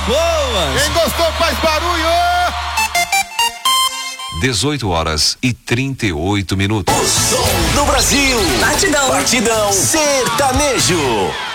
boas. Quem gostou faz barulho. 18h38. O som do Brasil. Batidão. Batidão sertanejo.